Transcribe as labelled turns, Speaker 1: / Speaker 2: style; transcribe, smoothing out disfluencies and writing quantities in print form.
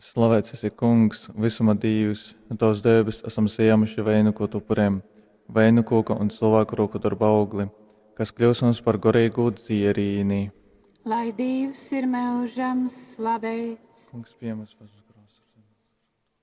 Speaker 1: Slavēts esi Kungs, visuma Dievs, un tavs debes esam sēmuši vainakot upuriem, vainakoka un cilvēku roku darba augli, kas kļūs mums par gorīgu dzierīnī.
Speaker 2: Lai Dievs ir mūžam slavēts.
Speaker 1: Kungs pie mums.